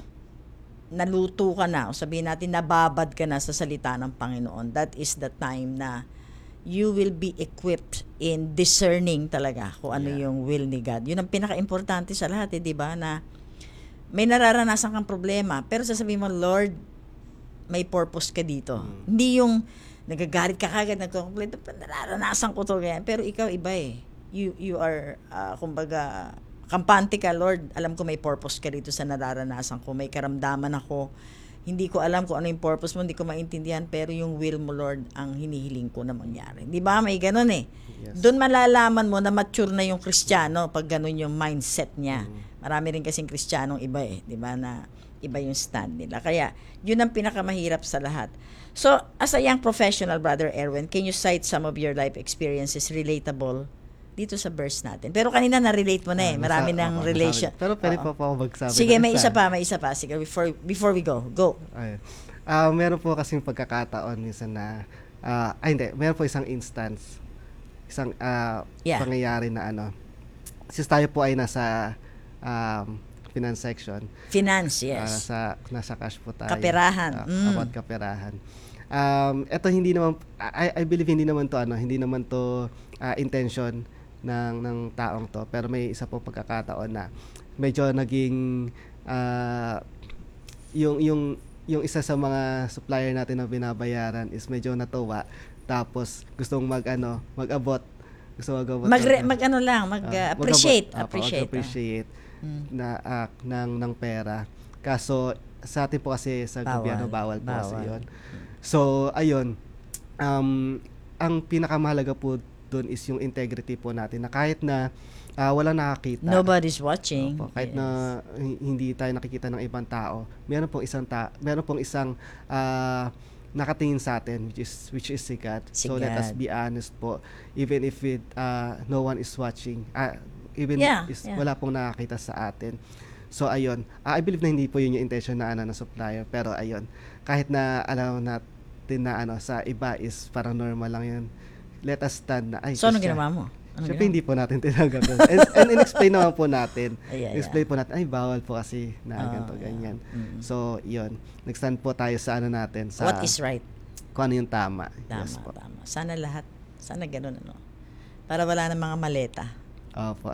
naluto ka na, o sabihin natin nababad ka na sa salita ng Panginoon, that is the time na you will be equipped in discerning talaga kung ano Yeah. yung will ni God. Yun ang pinaka-importante sa lahat, eh, di ba? Na may nararanasan kang problema, pero sasabihin mo, Lord, may purpose ka dito. Hindi yung nagagalit ka kagad, nagko-complain, nararanasan ko to, ganyan. Pero ikaw iba eh. You, you are, uh, kumbaga, kampante ka, Lord, alam ko may purpose ka dito sa nararanasan ko, may karamdaman ako, hindi ko alam kung ano yung purpose mo, hindi ko maintindihan, pero yung will mo, Lord, ang hinihiling ko na mangyari. Di ba? May ganun eh. Yes. Doon malalaman mo na mature na yung Kristiyano pag ganun yung mindset niya. Marami rin kasing Kristiyanong iba eh, di ba, na iba yung stand nila. Kaya, yun ang pinakamahirap sa lahat. So, as a young professional, Brother Erwin, can you cite some of your life experiences relatable dito sa verse natin? Pero kanina na-relate mo na eh. Ah, Marami nasa- ng opo, relation. nasabi. Pero pwede Oo. pa po ako magsabi. Sige, ng may isa pa, may isa pa. Sige, before, before we go, go. Ay. Ah, meron po kasing pagkakataon minsan na ah, ay hindi, meron po isang instance, isang ah, Yeah. pangyayari na ano. Since tayo po ay nasa um, finance section, Finance, ah, yes. sa nasa cash po tayo. Kaperahan. Ah, Mm. About kaperahan. Um, ito hindi naman I, I believe hindi naman to ano, hindi naman to ah, intention ng ng taong to, pero may isa po pagkakataon na medyo naging ah, yung yung yung isa sa mga supplier natin na binabayaran is medyo natuwa, tapos gustong mag ano, mag-abot, gusto mag-abot Mag, ng- mag ano lang, mag uh, Ah, appreciate, mag-abot, apo, appreciate. ah. mag-appreciate Mm. na ah, ng ng pera. Kaso sa atin po kasi sa Bawal. gobyerno bawal po kasi Bawal. 'yon. So ayun, um ang pinakamahalaga po doon is yung integrity po natin, na kahit na ah, wala nakakita. Nobody's watching. Opo, kahit Yes. na hi- hindi tayo nakikita ng ibang tao, meron pong isang ta meron pong isang ah, nakatingin sa atin, which is which is si God. Si So let us God. be honest po, even if it ah, no one is watching, ah, even Yeah, is yeah. wala pong nakakita sa atin. So ayun, ah, I believe na hindi po yun yung intention na ano ng supplier, pero ayun, kahit na alam natin na ano sa iba is parang normal lang yun, let us stand na ay So, anong Christian. ginawa mo? Anong Siyempre ginawa? hindi po natin tinanggap yun. and, and in-explain naman po natin. Ay, ay, explain po natin, ay bawal po kasi na Ah, ganito, yeah. ganyan. Mm. So, yun. Nag-stand po tayo sa ano natin, sa What is right? kung ano yung tama. Tama, Yes po. tama. Sana lahat. Sana ganun, ano. Para wala ng mga maleta. Opo.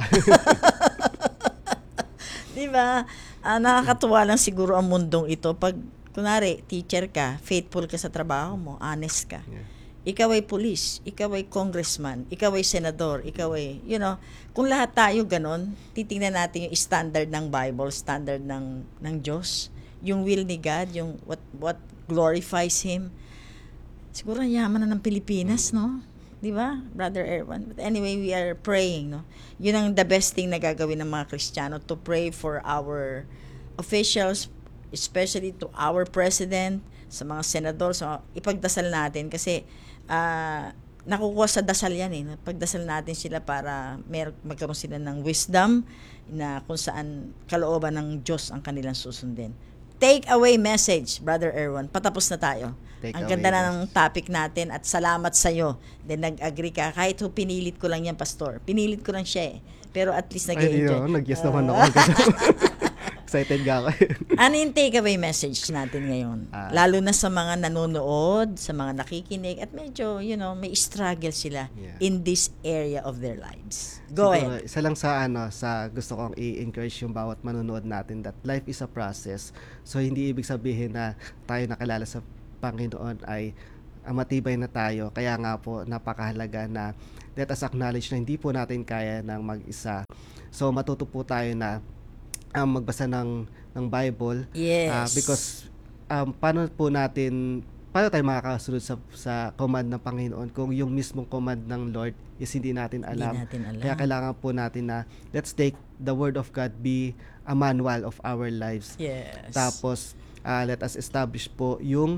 Di ba? Ah, nakakatuwa lang siguro ang mundong ito pag, kunwari, teacher ka, faithful ka sa trabaho mo, honest ka. Yeah. Ikaw ay police, ikaw ay congressman, ikaw ay senador, ikaw ay, you know, kung lahat tayo ganon, titingnan natin yung standard ng Bible, standard ng ng Diyos, yung will ni God, yung what what glorifies Him. Siguro ang yaman na ng Pilipinas, no? Di ba, Brother Erwan? But anyway, we are praying, no? Yun ang the best thing na gagawin ng mga Kristiyano, to pray for our officials, especially to our president, sa mga senador, so ipagdasal natin kasi ah, nakukuha sa dasal yan eh. Pagdasal natin sila para mer- magkaroon sila ng wisdom na kung saan kalooban ng Diyos ang kanilang susundin. Take away message, Brother Erwan. Patapos na tayo. Take Ang away ganda na ng topic natin at salamat sa iyo. Then nag-agree ka. Kahit ho pinilit ko lang yan, Pastor. Pinilit ko lang siya eh. Pero at least Ay, nag-enjoy. yun, nag-yes naman ako. Excited nga ako. Ano yung takeaway message natin ngayon? Ah. Lalo na sa mga nanonood, sa mga nakikinig, at medyo, you know, may struggle sila Yeah. in this area of their lives. Go Siguro, ahead. isa lang sa ano, sa gusto kong i-encourage yung bawat manonood natin that life is a process. So hindi ibig sabihin na tayo nakilala sa Panginoon ay ah, matibay na tayo. Kaya nga po napakahalaga na let us acknowledge na hindi po natin kaya ng mag-isa. So matuto po tayo na um, magbasa ng ng Bible. Yes. Ah, because um, paano po natin paano tayo makakasunod sa sa command ng Panginoon kung yung mismong command ng Lord is hindi natin alam. Hindi natin alam. Kaya kailangan po natin na let's take the word of God be a manual of our lives. Yes. Tapos ah, let us establish po yung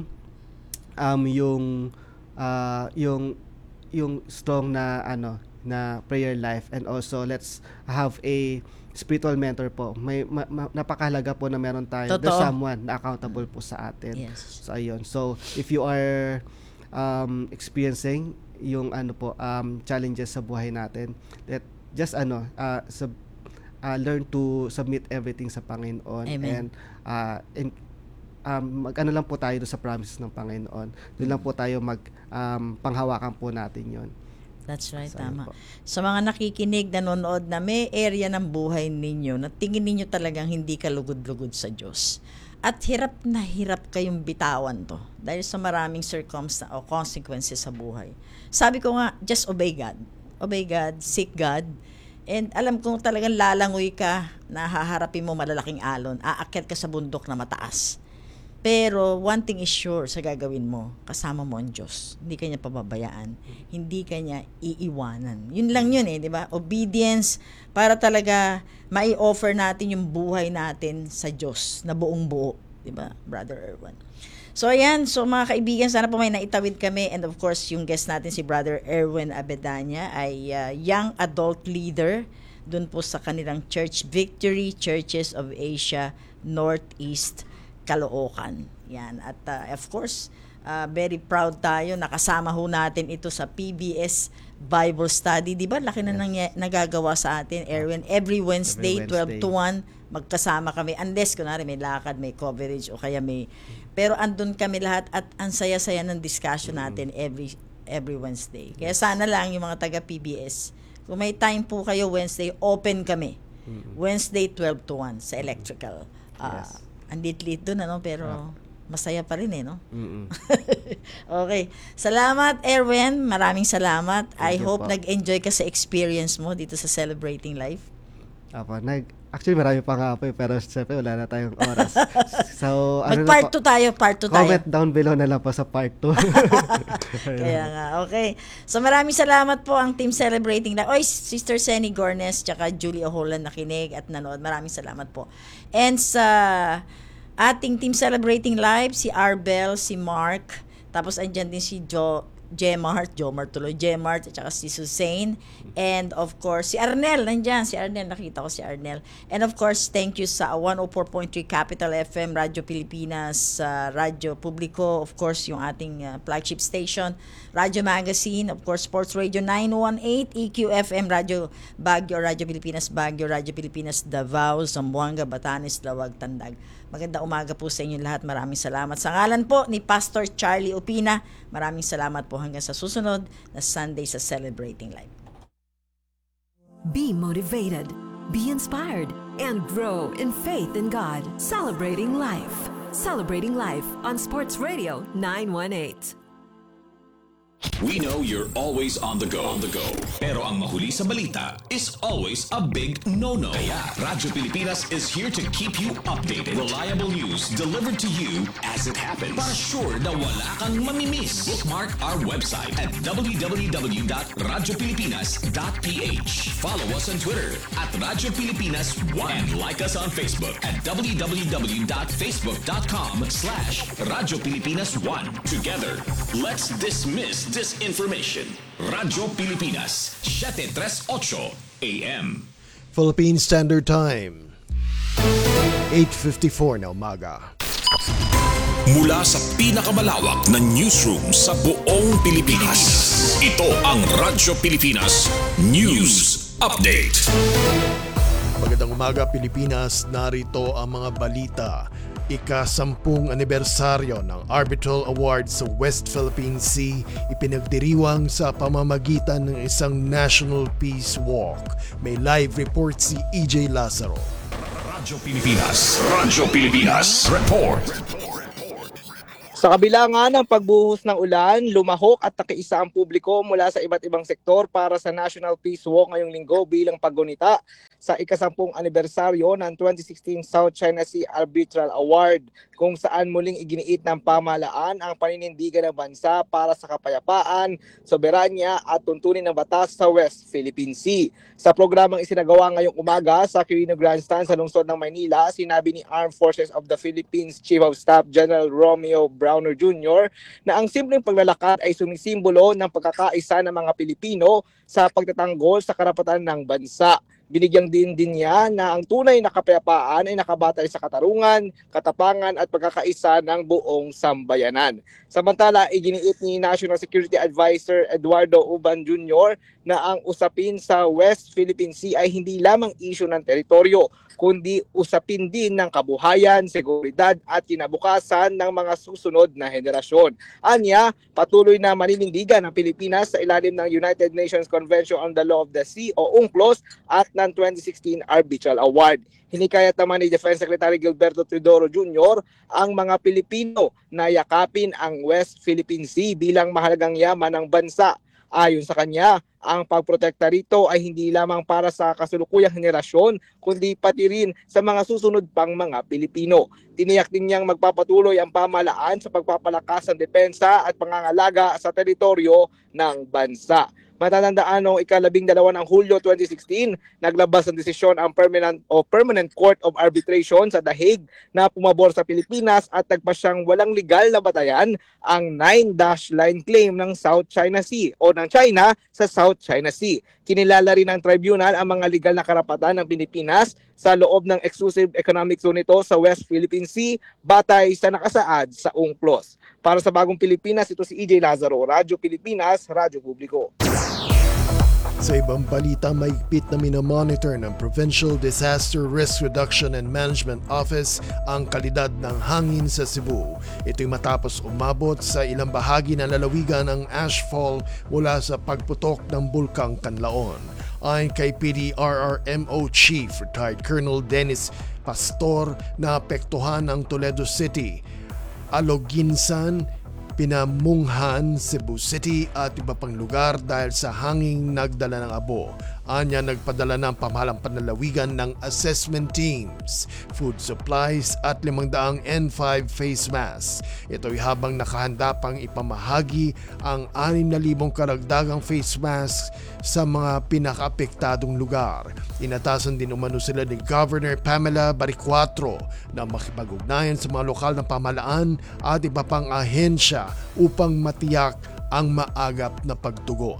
um yung ah, yung yung strong na ano na prayer life, and also let's have a spiritual mentor po. May ma, ma, napakahalaga po na meron tayo. There's Totoo. someone na accountable po sa atin. Yes. So ayun. So if you are um experiencing yung ano po um challenges sa buhay natin, let just ano uh, sub, uh, learn to submit everything sa Panginoon. Amen. And uh and um mag-ano lang po tayo doon sa promises ng Panginoon. Doon lang po tayo mag um, panghawakan po natin 'yon. That's right, So, ayun tama. po. Sa mga nakikinig, nanonood na may area ng buhay ninyo na tingin ninyo talagang hindi kalugod-lugod sa Diyos. At hirap na hirap kayong bitawan to dahil sa maraming circumstances o consequences sa buhay. Sabi ko nga, just obey God. Obey God, seek God. And alam kong talagang lalangoy ka na haharapin mo malalaking alon. Aakyat ka sa bundok na mataas. Pero one thing is sure sa gagawin mo, kasama mo ang Diyos. Hindi kanya pababayaan. Hindi kanya iiwanan. Yun lang yun eh, di ba? Obedience para talaga mai-offer natin yung buhay natin sa Diyos na buong buo. Di ba, Brother Erwin? So ayan, so mga kaibigan, sana po may naitawid kami. And of course, yung guest natin si Brother Erwin Abedania ay uh, young adult leader dun po sa kanilang church, Victory Churches of Asia, Northeast Caloocan. Yan. At uh, of course, uh, very proud tayo. Nakasama ho natin ito sa P B S Bible Study. Di ba? Laki na nang nagagawa sa atin, Erwin. Every Wednesday, Every twelve Wednesday. to one, magkasama kami. Unless, kunwari, may lakad, may coverage, o kaya may... Pero andun kami lahat at ang saya-saya ng discussion natin every every Wednesday. Kaya sana lang yung mga taga-P B S, kung may time po kayo Wednesday, open kami. Wednesday, twelve to one sa electrical. Uh, Yes. Ang lit-lit doon, ano, pero masaya pa rin eh, no? Mm-mm. Okay. Salamat, Erwin. Maraming salamat. I you hope po. nag-enjoy ka sa experience mo dito sa Celebrating Life. Apo, nag actually marami pa nga po eh, pero syempre wala na tayong oras. So ano na Mag-part po, two tayo, part two tayo. comment down below na lang po sa part two. Kaya nga, okay. So maraming salamat po ang Team Celebrating Life. Oy, Sister Senny Gornes, tsaka Julie Aholan nakinig at nanood. Maraming salamat po. And sa ating Team Celebrating Life, si Arbel, si Mark, tapos andyan din si Jo, Jemart, Jomart tuloy, Jemart, at saka si Suzanne, and of course, si Arnel, nandyan, si Arnel, nakita ko si Arnel. And of course, thank you sa one oh four point three Capital F M, Radyo Pilipinas, uh, Radyo Publico, of course, yung ating uh, flagship station, Radyo Magazine, of course, Sports Radio nine one eight, E Q F M, Radyo Baguio, Radyo Pilipinas Baguio, Radyo Pilipinas Davao, Zamboanga, Batanes, Lawag, Tandag. Maganda umaga po sa inyo lahat. Maraming salamat. Sa ngalan po ni Pastor Charlie Opina, maraming salamat po hanggang sa susunod na Sunday sa Celebrating Life. Be motivated, be inspired, and grow in faith in God. Celebrating Life. Celebrating Life on Sports Radio nine one eight. We know you're always on the go. On the go. Pero ang mahuli sa balita is always a big no-no. Kaya Radyo Pilipinas is here to keep you updated. Reliable news delivered to you as it happens. Para sure na wala kang mamimiss. Bookmark our website at w w w dot radyo pilipinas dot p h. Follow us on Twitter at Radyo Pilipinas one. And like us on Facebook at w w w dot facebook dot com slash Radyo Pilipinas one. Together, let's dismiss disinformation. Radyo Pilipinas, seven thirty-eight A M. Philippine Standard Time, eight fifty-four na umaga. Mula sa pinakamalawak na newsroom sa buong Pilipinas, ito ang Radyo Pilipinas News Update. Magandang umaga Pilipinas, narito ang mga balita. Ika-sampung anibersaryo ng Arbitral Award sa West Philippine Sea ipinagdiriwang sa pamamagitan ng isang National Peace Walk. May live report si E J Lazaro. Radyo Pilipinas, Radyo Pilipinas, report. Sa kabila nga ng pagbuhos ng ulan, lumahok at nakiisa ang publiko mula sa iba't ibang sektor para sa National Peace Walk ngayong linggo bilang paggunita sa ikasampung anibersaryo ng twenty sixteen South China Sea Arbitral Award, kung saan muling iginiit ng pamahalaan ang paninindigan ng bansa para sa kapayapaan, soberanya at tuntunin ng batas sa West Philippine Sea. Sa programang isinagawa ngayong umaga sa Quirino Grandstand sa lungsod ng Maynila, sinabi ni Armed Forces of the Philippines Chief of Staff General Romeo Browner Junior na ang simpleng paglalakad ay sumisimbolo ng pagkakaisa ng mga Pilipino sa pagtatanggol sa karapatan ng bansa. Binigyang din din niya na ang tunay na kapayapaan ay nakabatay sa katarungan, katapangan at pagkakaisa ng buong sambayanan. Samantala, iginiit ni National Security Advisor Eduardo Uban Junior na ang usapin sa West Philippine Sea ay hindi lamang issue ng teritoryo, kundi usapin din ng kabuhayan, seguridad at kinabukasan ng mga susunod na henerasyon. Anya, patuloy na maninindigan ang Pilipinas sa ilalim ng United Nations Convention on the Law of the Sea o UNCLOS at ng twenty sixteen Arbitral Award. Hinikayat naman ni Defense Secretary Gilberto Teodoro Junior ang mga Pilipino na yakapin ang West Philippine Sea bilang mahalagang yaman ng bansa. Ayon sa kanya, ang pagprotekta rito ay hindi lamang para sa kasulukuyang henerasyon, kundi pati rin sa mga susunod pang mga Pilipino. Tiniyak din niyang magpapatuloy ang pamahalaan sa pagpapalakas ng depensa at pangangalaga sa teritoryo ng bansa. Matatandaan noong ikalabing dalawa ng Hulyo twenty sixteen, naglabas ng desisyon ang Permanent o Permanent Court of Arbitration sa The Hague na pumabor sa Pilipinas at nagpasyang walang legal na batayan ang nine dash line claim ng South China Sea o ng China sa South China Sea. Kinilala rin ng tribunal ang mga legal na karapatan ng Pilipinas sa loob ng exclusive economic zone nito sa West Philippine Sea batay sa nakasaad sa UNCLOS. Para sa Bagong Pilipinas, ito si E J Lazaro, Radyo Pilipinas, Radyo Publiko. Sa ibang balita, mahigpit na minomonitor ng Provincial Disaster Risk Reduction and Management Office ang kalidad ng hangin sa Cebu. Ito'y matapos umabot sa ilang bahagi ng lalawigan ng ashfall mula sa pagputok ng Bulkang Kanlaon. Ayon kay P D R R M O Chief Retired Colonel Dennis Pastor, na apektuhan ang Toledo City, Aloginsan, Pinamunghan, Cebu City at iba pang lugar dahil sa hanging nagdala ng abo. Anya, nagpadala ng pamahalang panlalawigan ng assessment teams, food supplies at limang daang N five face masks. Ito'y habang nakahanda pang ipamahagi ang anim na libong karagdagang face masks sa mga pinakaapektadong lugar. Inatasan din umano sila ni Governor Pamela Baricuatro na makipag-ugnayan sa mga lokal na pamahalaan at iba pang ahensya upang matiyak ang maagap na pagtugon.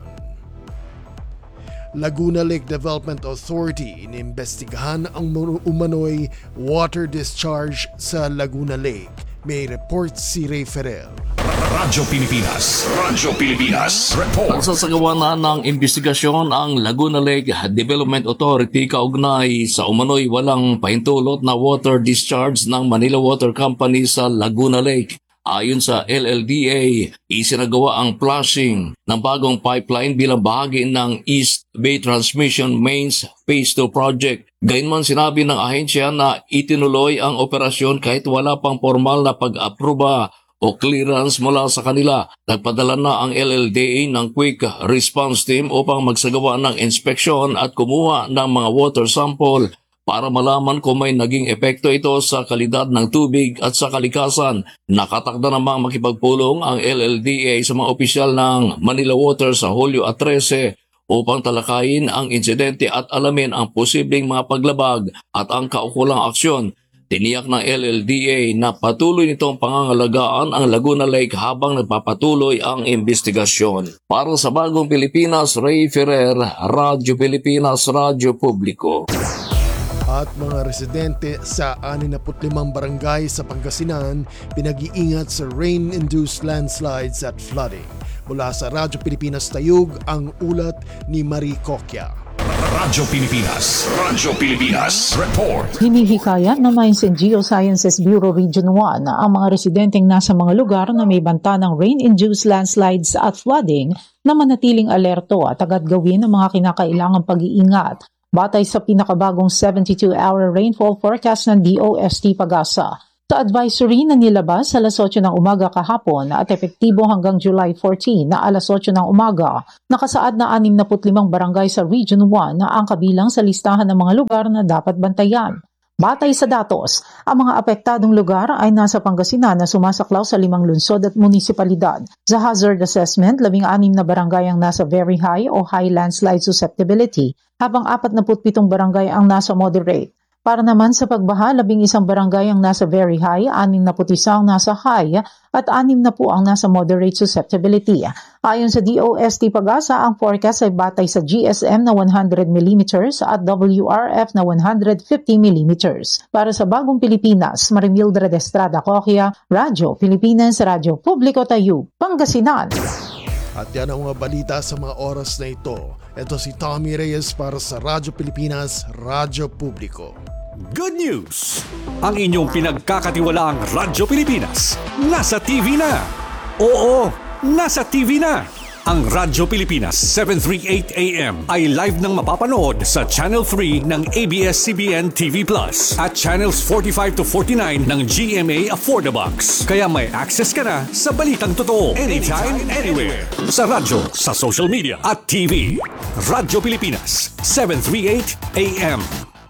Laguna Lake Development Authority inimbestigahan ang umano'y water discharge sa Laguna Lake. May report si Ray Ferrer. Radyo Pilipinas, Radyo Pilipinas, report. Nagsasagawa na ng investigasyon ang Laguna Lake Development Authority kaugnay sa umano'y walang pahintulot na water discharge ng Manila Water Company sa Laguna Lake. Ayon sa L L D A, isinagawa ang flushing ng bagong pipeline bilang bahagi ng East Bay Transmission Mains Phase two Project. Gayunman sinabi ng ahensya na itinuloy ang operasyon kahit wala pang formal na pag-aproba o clearance mula sa kanila. Nagpadala na ang L L D A ng Quick Response Team upang magsagawa ng inspeksyon at kumuha ng mga water sample para malaman kung may naging epekto ito sa kalidad ng tubig at sa kalikasan. Nakatakda namang makipagpulong ang L L D A sa mga opisyal ng Manila Water sa Hulyo at thirteen upang talakayin ang insidente at alamin ang posibleng mga paglabag at ang kaukulang aksyon. Tiniyak ng L L D A na patuloy nitong pangangalagaan ang Laguna Lake habang nagpapatuloy ang investigasyon. Para sa Bagong Pilipinas, Ray Ferrer, Radyo Pilipinas, Radyo Publiko. At mga residente sa anim na limang barangay sa Pangasinan pinag-iingat sa rain-induced landslides at flooding. Mula sa Radyo Pilipinas Tayug, ang ulat ni Marie Coquia. Radyo Pilipinas. Radyo Pilipinas. Report. Hinihikayat ng Mines and Geosciences Bureau Region one na ang mga residenteng nasa mga lugar na may banta ng rain-induced landslides at flooding na manatiling alerto at agad gawin ang mga kinakailangang pag-iingat. Batay sa pinakabagong seventy-two hour rainfall forecast ng D O S T Pag-asa. Sa advisory na nilabas sa alas otso ng umaga kahapon at epektibo hanggang July fourteen na alas otso ng umaga, nakasaad na anim na limang barangay sa Region one na ang kabilang sa listahan ng mga lugar na dapat bantayan. Batay sa datos, ang mga apektadong lugar ay nasa Pangasinan na sumasaklaw sa limang lungsod at munisipalidad. Sa hazard assessment, labing anim na barangay ang nasa very high o high landslide susceptibility, habang apat na pitong barangay ang nasa moderate. Para naman sa pagbaha, labing isang barangay ang nasa very high, anim na isa ang nasa high, at anim na po ang nasa moderate susceptibility. Ayon sa D O S T Pag-asa, ang forecast ay batay sa G S M na one hundred millimeters at W R F na one hundred fifty millimeters. Para sa Bagong Pilipinas, Marimildred Estrada Coquia, Radyo Pilipinas, Radyo Publiko Tayo, Pangasinan. At yan ang mga balita sa mga oras na ito. Ito si Tommy Reyes para sa Radyo Pilipinas, Radyo Publiko. Good news! Ang inyong pinagkakatiwalaang Radyo Pilipinas nasa T V na. Oo, nasa T V na. Ang Radyo Pilipinas seven thirty-eight A M ay live nang mapapanood sa Channel three ng A B S C B N T V Plus at Channels forty-five to forty-nine ng G M A Affordabox. Kaya may access ka na sa balitang totoo anytime, anywhere. Sa radyo, sa social media at T V. Radyo Pilipinas seven thirty-eight A M.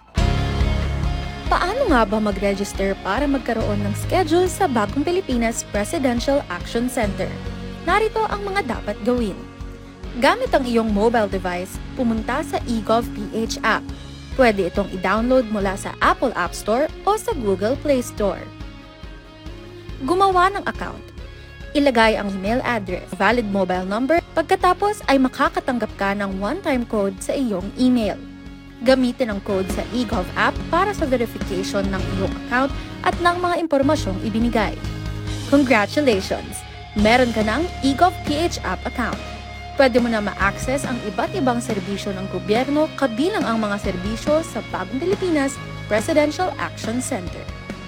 Paano nga ba mag-register para magkaroon ng schedule sa Bagong Pilipinas Presidential Action Center? Narito ang mga dapat gawin. Gamit ang iyong mobile device, pumunta sa eGovPH app. Pwede itong i-download mula sa Apple App Store o sa Google Play Store. Gumawa ng account. Ilagay ang email address, valid mobile number, pagkatapos ay makakatanggap ka ng one-time code sa iyong email. Gamitin ang code sa eGov app para sa verification ng iyong account at ng mga impormasyong ibinigay. Congratulations! Meron ka ng eGovPH app account. Pwede mo na ma-access ang iba't ibang serbisyo ng gobyerno kabilang ang mga serbisyo sa Bagong Pilipinas Presidential Action Center.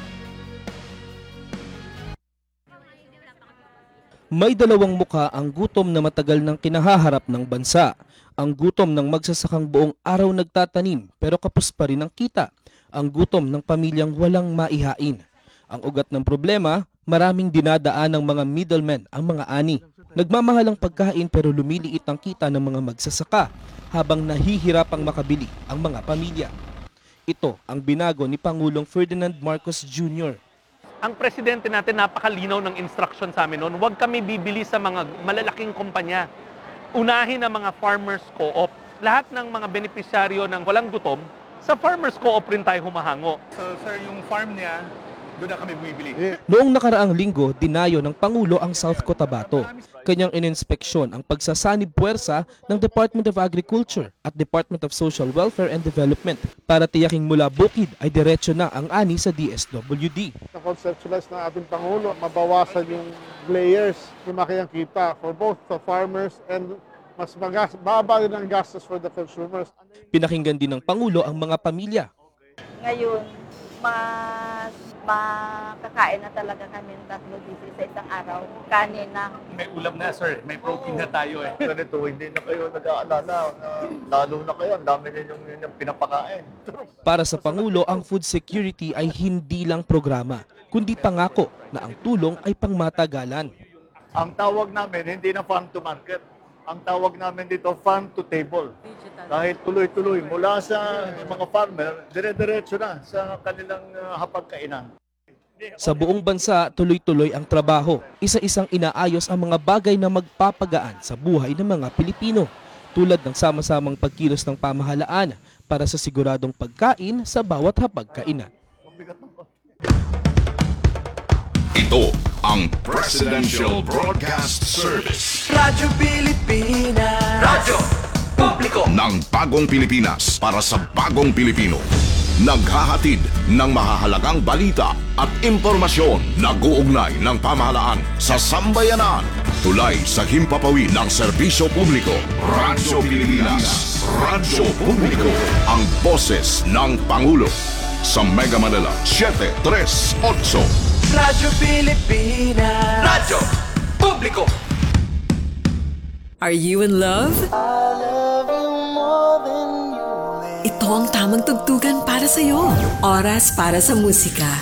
May dalawang muka ang gutom na matagal nang kinahaharap ng bansa. Ang gutom ng magsasakang buong araw nagtatanim pero kapos pa rin ang kita. Ang gutom ng pamilyang walang maihain. Ang ugat ng problema, maraming dinadaan ng mga middlemen ang mga ani. Nagmamahal ang pagkain pero lumiliit ang kita ng mga magsasaka habang nahihirapang makabili ang mga pamilya. Ito ang binago ni Pangulong Ferdinand Marcos Junior Ang presidente natin napakalinaw ng instruction sa amin noon, huwag kami bibili sa mga malalaking kumpanya. Unahin ang mga farmers co-op. Lahat ng mga benepisyaryo ng walang gutom, sa farmers co-op rin tayo humahango. So sir, yung farm niya, doon na kami bumibili. Noong nakaraang linggo, dinayo ng Pangulo ang South Cotabato. Kanyang ininspeksyon ang pagsasanib puwersa ng Department of Agriculture at Department of Social Welfare and Development para tiyaking mula bukid ay diretso na ang ani sa D S W D. Na-conceptualize ng ating Pangulo, mabawasan yung layers, lumaki ang kita for both the farmers and mas magas, baba rin ang gastos for the consumers. Pinakinggan din ng Pangulo ang mga pamilya. Ngayon, mas makakain na talaga kami ng tatlo dito sa isang araw. Kanin na. May ulam na sir, may protein na tayo eh. Ganito, hindi na kayo nag-aalala. Lalo na kayo, ang dami ninyong yung pinapakain. Para sa Pangulo, ang food security ay hindi lang programa, kundi pangako na ang tulong ay pangmatagalan. Ang tawag namin, hindi na farm to market. Ang tawag namin dito, farm to table. Dahil tuloy-tuloy, mula sa mga farmer, dire-diretso na sa kanilang uh, hapagkainan. Sa buong bansa, tuloy-tuloy ang trabaho. Isa-isang inaayos ang mga bagay na magpapagaan sa buhay ng mga Pilipino, tulad ng sama-samang pagkilos ng pamahalaan para sa siguradong pagkain sa bawat hapagkainan. Ito ang Presidential Broadcast Service. Radyo Pilipinas. Radyo Publiko ng Bagong Pilipinas para sa Bagong Pilipino. Naghahatid ng mahahalagang balita at impormasyon na guugnay ng pamahalaan sa sambayanan. Tulay sa himpapawid ng serbisyo publiko. Radyo Pilipinas. Radyo Publiko, ang boses ng Pangulo. Sa Mega Manila, seven three eight. Radyo Pilipinas. Radyo Publiko. Are you in love? Ito ang tamang tugtugan para sa'yo. Oras para sa musika.